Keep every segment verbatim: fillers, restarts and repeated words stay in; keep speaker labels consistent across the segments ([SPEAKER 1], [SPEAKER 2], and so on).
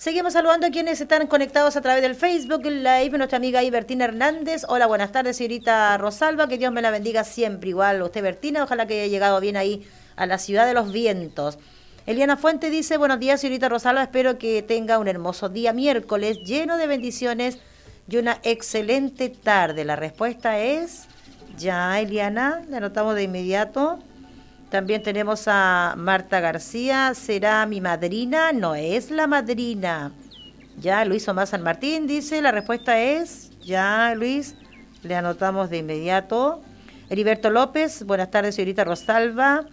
[SPEAKER 1] Seguimos saludando a quienes están conectados a través del Facebook Live, nuestra amiga ahí, Bertina Hernández. Hola, buenas tardes, señorita Rosalba, que Dios me la bendiga siempre. Igual usted, Bertina, ojalá que haya llegado bien ahí a la ciudad de los vientos. Eliana Fuente dice, buenos días, señorita Rosalba, espero que tenga un hermoso día miércoles, lleno de bendiciones y una excelente tarde. La respuesta es, ya, Eliana, la anotamos de inmediato. También tenemos a Marta García, ¿será mi madrina? No es la madrina. Ya, Luis Omar San Martín dice, la respuesta es, ya, Luis, le anotamos de inmediato. Heriberto López, buenas tardes, señorita Rosalba.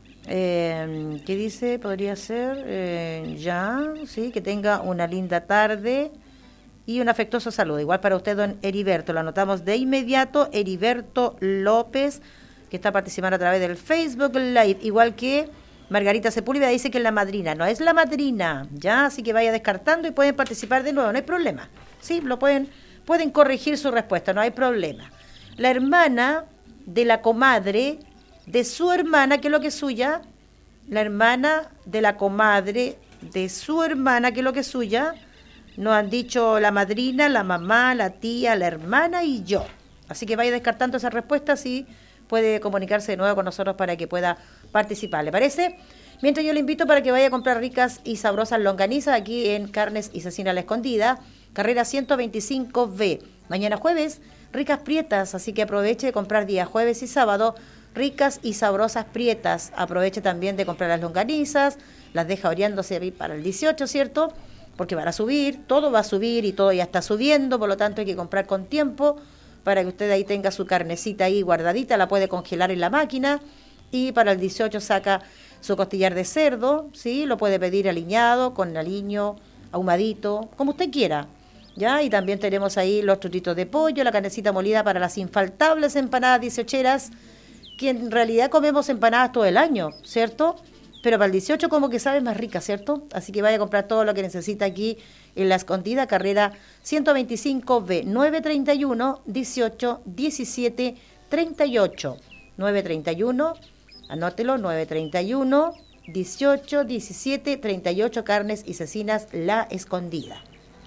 [SPEAKER 1] Eh, ¿Qué dice? Podría ser, eh, ya, sí, que tenga una linda tarde y un afectuoso saludo. Igual para usted, don Heriberto, lo anotamos de inmediato, Heriberto López, que está participando a través del Facebook Live, igual que Margarita Sepúlveda dice que es la madrina, no es la madrina, ya, así que vaya descartando y pueden participar de nuevo, no hay problema, sí, lo pueden, pueden corregir su respuesta, no hay problema. La hermana de la comadre de su hermana, que es lo que es suya, la hermana de la comadre de su hermana, que es lo que es suya, nos han dicho la madrina, la mamá, la tía, la hermana y yo, así que vaya descartando esas respuestas y puede comunicarse de nuevo con nosotros para que pueda participar, ¿le parece? Mientras yo le invito para que vaya a comprar ricas y sabrosas longanizas aquí en Carnes y Cecina La Escondida, carrera ciento veinticinco B. Mañana jueves, ricas prietas, así que aproveche de comprar día jueves y sábado, ricas y sabrosas prietas. Aproveche también de comprar las longanizas, las deja oreándose para el dieciocho, ¿cierto? Porque van a subir, todo va a subir y todo ya está subiendo, por lo tanto hay que comprar con tiempo, para que usted ahí tenga su carnecita ahí guardadita, la puede congelar en la máquina y para el dieciocho saca su costillar de cerdo, ¿sí? Lo puede pedir aliñado, con aliño, ahumadito, como usted quiera, ¿ya? Y también tenemos ahí los trutitos de pollo, la carnecita molida para las infaltables empanadas dieciocheras, que en realidad comemos empanadas todo el año, ¿cierto? Pero para el dieciocho como que sabe más rica, ¿cierto? Así que vaya a comprar todo lo que necesita aquí en La Escondida, carrera ciento veinticinco B, nueve treinta y uno, dieciocho, diecisiete, treinta y ocho. nueve treinta y uno, anótelo, nueve treinta y uno, dieciocho, diecisiete, treinta y ocho, Carnes y Cecinas La Escondida.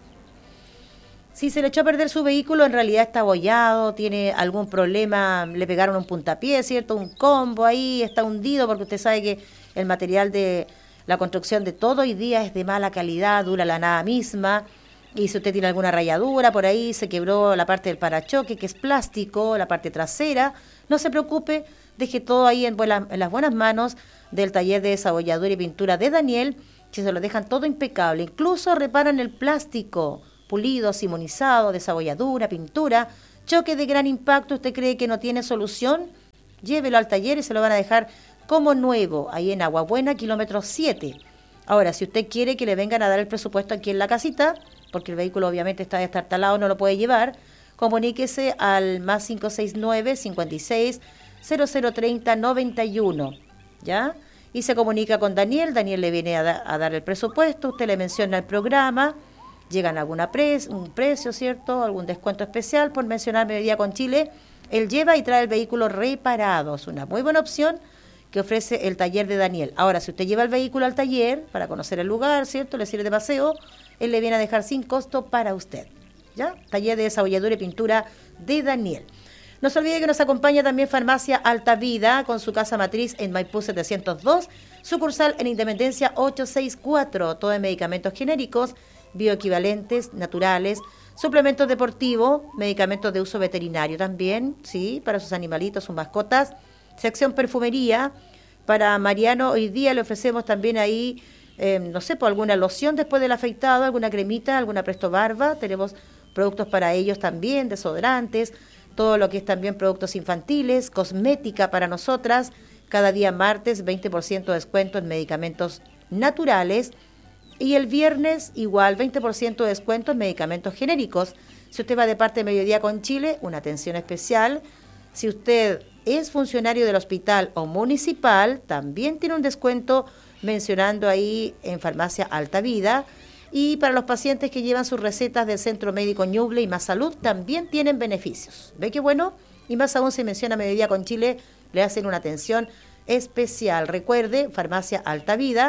[SPEAKER 1] Si se le echó a perder su vehículo, en realidad está abollado, tiene algún problema, le pegaron un puntapié, ¿cierto? Un combo ahí, está hundido, porque usted sabe que el material de la construcción de todo hoy día es de mala calidad, dura la nada misma, y si usted tiene alguna rayadura por ahí, se quebró la parte del parachoque, que es plástico, la parte trasera, no se preocupe, deje todo ahí en, buena, en las buenas manos del taller de desabolladura y pintura de Daniel, que se lo dejan todo impecable, incluso reparan el plástico, pulido, simonizado, desabolladura, pintura, choque de gran impacto. ¿Usted cree que no tiene solución? Llévelo al taller y se lo van a dejar como nuevo, ahí en Agua Buena, kilómetro siete. Ahora, si usted quiere que le vengan a dar el presupuesto aquí en la casita, porque el vehículo obviamente está destartalado, no lo puede llevar, comuníquese al más cinco seis nueve, cincuenta y seis, cero cero treinta, noventa y uno, ¿ya? Y se comunica con Daniel, Daniel le viene a, da, a dar el presupuesto, usted le menciona el programa, llegan a alguna pre un precio, ¿cierto? Algún descuento especial por mencionar Mediodía con Chile. Él lleva y trae el vehículo reparado. Es una muy buena opción que ofrece el taller de Daniel. Ahora, si usted lleva el vehículo al taller para conocer el lugar, ¿cierto? Le sirve de paseo, él le viene a dejar sin costo para usted, ¿ya? Taller de desabolladura y pintura de Daniel. No se olvide que nos acompaña también Farmacia Alta Vida con su casa matriz en Maipú setecientos dos, sucursal en Independencia ochocientos sesenta y cuatro, todo en medicamentos genéricos, bioequivalentes, naturales, suplementos deportivos, medicamentos de uso veterinario también, sí, para sus animalitos, sus mascotas, sección perfumería. Para Mariano hoy día le ofrecemos también ahí, eh, no sé, por alguna loción después del afeitado, alguna cremita, alguna presto barba, tenemos productos para ellos también, desodorantes, todo lo que es también productos infantiles, cosmética para nosotras, cada día martes veinte por ciento de descuento en medicamentos naturales, y el viernes igual veinte por ciento de descuento en medicamentos genéricos. Si usted va de parte de Mediodía con Chile, una atención especial. Si usted es funcionario del hospital o municipal, también tiene un descuento mencionando ahí en Farmacia Alta Vida. Y para los pacientes que llevan sus recetas del Centro Médico Ñuble y Más Salud, también tienen beneficios. ¿Ve qué bueno? Y más aún si menciona Mediodía con Chile, le hacen una atención especial. Recuerde, Farmacia Alta Vida,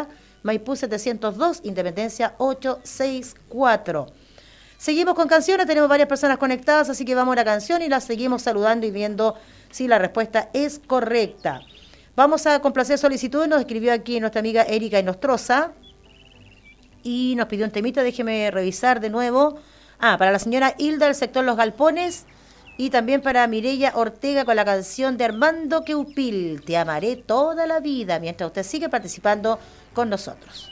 [SPEAKER 1] Maipú setecientos dos, Independencia ochocientos sesenta y cuatro. Seguimos con canciones, tenemos varias personas conectadas, así que vamos a la canción y las seguimos saludando y viendo si la respuesta es correcta. Vamos a complacer solicitudes, nos escribió aquí nuestra amiga Erika Inostroza y nos pidió un temita, déjeme revisar de nuevo. Ah, para la señora Hilda del sector Los Galpones y también para Mireya Ortega con la canción de Armando Queupil, Te amaré toda la vida, mientras usted sigue participando con nosotros.